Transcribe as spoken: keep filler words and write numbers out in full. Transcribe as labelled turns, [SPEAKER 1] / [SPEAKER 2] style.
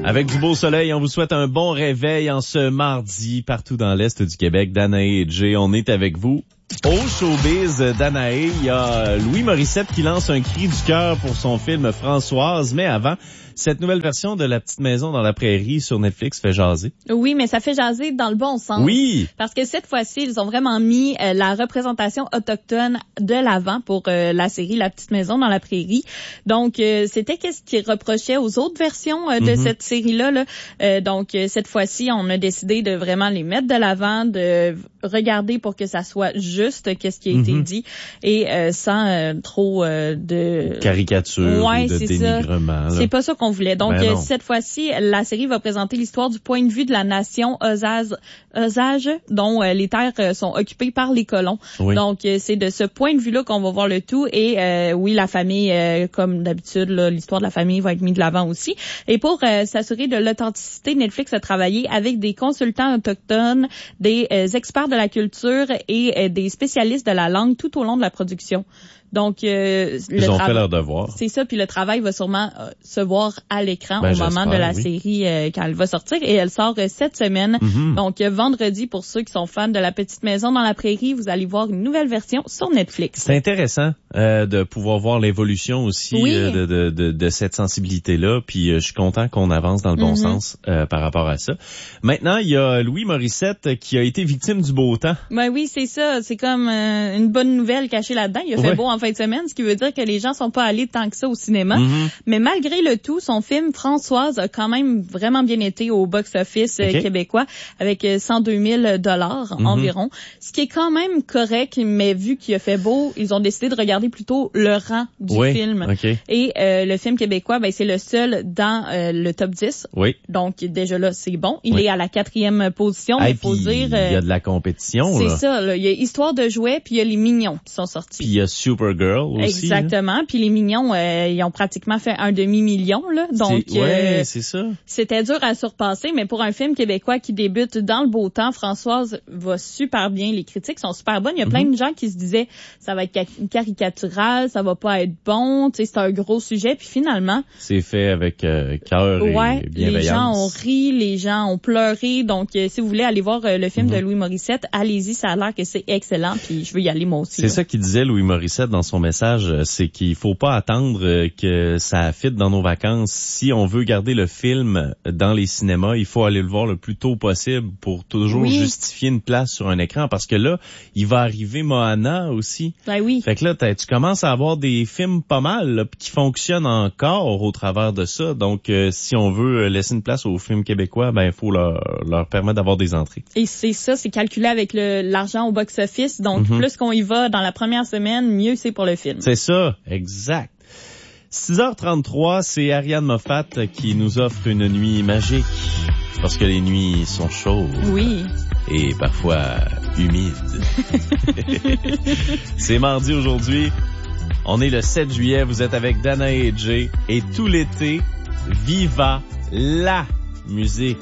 [SPEAKER 1] Avec du beau soleil, on vous souhaite un bon réveil en ce mardi partout dans l'Est du Québec. Danae et Jay, on est avec vous. Au showbiz, Danae, il y a Louis Morissette qui lance un cri du cœur pour son film Françoise. Mais avant, cette nouvelle version de La Petite Maison dans la Prairie sur Netflix fait jaser.
[SPEAKER 2] Oui, mais ça fait jaser dans le bon sens.
[SPEAKER 1] Oui.
[SPEAKER 2] Parce que cette fois-ci, ils ont vraiment mis euh, la représentation autochtone de l'avant pour euh, la série La Petite Maison dans la Prairie. Donc, euh, c'était qu'est-ce qu'ils reprochaient aux autres versions euh, de mm-hmm. cette série-là. Là. Euh, donc, euh, cette fois-ci, on a décidé de vraiment les mettre de l'avant, de regarder pour que ça soit juste qu'est-ce qui a mm-hmm. été dit et euh, sans euh, trop euh, de
[SPEAKER 1] caricature
[SPEAKER 2] ouais,
[SPEAKER 1] ou de dénigrement.
[SPEAKER 2] C'est pas ça qu'on voulait. Donc,
[SPEAKER 1] ben
[SPEAKER 2] euh, cette fois-ci, la série va présenter l'histoire du point de vue de la nation Osage, Osage dont euh, les terres euh, sont occupées par les colons. Oui. Donc, euh, c'est de ce point de vue-là qu'on va voir le tout. Et euh, oui, la famille, euh, comme d'habitude, là, l'histoire de la famille va être mise de l'avant aussi. Et pour euh, s'assurer de l'authenticité, Netflix a travaillé avec des consultants autochtones, des euh, experts de la culture et euh, des spécialistes de la langue tout au long de la production. Donc, euh,
[SPEAKER 1] ils ont tra- fait leur devoir.
[SPEAKER 2] C'est ça, puis le travail va sûrement euh, se voir à l'écran
[SPEAKER 1] ben,
[SPEAKER 2] au moment de la
[SPEAKER 1] oui.
[SPEAKER 2] série euh, quand elle va sortir. Et elle sort euh, cette semaine. Mm-hmm. Donc, euh, vendredi, pour ceux qui sont fans de La Petite Maison dans la Prairie, vous allez voir une nouvelle version sur Netflix.
[SPEAKER 1] C'est intéressant euh, de pouvoir voir l'évolution aussi
[SPEAKER 2] oui.
[SPEAKER 1] euh, de, de, de, de cette sensibilité-là. Puis, euh, je suis content qu'on avance dans le bon mm-hmm. sens euh, par rapport à ça. Maintenant, il y a Louis Morissette qui a été victime du beau temps.
[SPEAKER 2] Ben oui, c'est ça. C'est comme euh, une bonne nouvelle cachée là-dedans. Il a fait ouais. beau en fin de semaine, ce qui veut dire que les gens sont pas allés tant que ça au cinéma. Mm-hmm. Mais malgré le tout, son film Françoise a quand même vraiment bien été au box-office okay. québécois avec cent deux mille dollars mm-hmm. environ. Ce qui est quand même correct, mais vu qu'il a fait beau, ils ont décidé de regarder plutôt le rang du
[SPEAKER 1] oui.
[SPEAKER 2] film.
[SPEAKER 1] Okay.
[SPEAKER 2] Et euh, le film québécois, ben c'est le seul dans euh, le top dix.
[SPEAKER 1] Oui.
[SPEAKER 2] Donc déjà là, c'est bon. Il
[SPEAKER 1] oui.
[SPEAKER 2] est à la quatrième position. Il faut dire.
[SPEAKER 1] Il euh, y a de la compétition.
[SPEAKER 2] C'est
[SPEAKER 1] là.
[SPEAKER 2] ça. Là. Il y a Histoire de jouets, puis il y a Les Mignons qui sont sortis.
[SPEAKER 1] Puis il y a Supergirl aussi.
[SPEAKER 2] Exactement. Puis Les Mignons, euh, ils ont pratiquement fait un demi-million. Là. Donc,
[SPEAKER 1] c'est, ouais,
[SPEAKER 2] euh,
[SPEAKER 1] c'est ça.
[SPEAKER 2] C'était dur à surpasser, mais pour un film québécois qui débute dans le beau temps, Françoise va super bien. Les critiques sont super bonnes. Il y a mm-hmm. plein de gens qui se disaient ça va être caricatural, ça va pas être bon, tu sais, c'est un gros sujet. Puis finalement,
[SPEAKER 1] c'est fait avec euh, cœur
[SPEAKER 2] ouais,
[SPEAKER 1] et bienveillance.
[SPEAKER 2] Les gens ont ri, les gens ont pleuré. Donc, euh, si vous voulez aller voir euh, le film mm-hmm. de Louis Morissette, allez-y, ça a l'air que c'est excellent. Puis je veux y aller moi aussi.
[SPEAKER 1] C'est
[SPEAKER 2] là.
[SPEAKER 1] ça qu'il disait Louis Morissette dans son message, c'est qu'il faut pas attendre que ça fit dans nos vacances. Si on veut garder le film dans les cinémas, il faut aller le voir le plus tôt possible pour toujours oui. justifier une place sur un écran. Parce que là, il va arriver Moana aussi.
[SPEAKER 2] Ben oui.
[SPEAKER 1] Fait que là, tu commences à avoir des films pas mal là, qui fonctionnent encore au travers de ça. Donc, euh, si on veut laisser une place aux films québécois, ben il faut leur, leur permettre d'avoir des entrées.
[SPEAKER 2] Et c'est ça, c'est calculé avec le, l'argent au box-office. Donc, mm-hmm. plus qu'on y va dans la première semaine, mieux c'est pour le film.
[SPEAKER 1] C'est ça, exact. six heures trente-trois, c'est Ariane Moffat qui nous offre une nuit magique. Parce que les nuits sont chaudes.
[SPEAKER 2] Oui.
[SPEAKER 1] Et parfois humides. C'est mardi aujourd'hui. On est le sept juillet. Vous êtes avec Danae et Jay. Et tout l'été, viva la musique.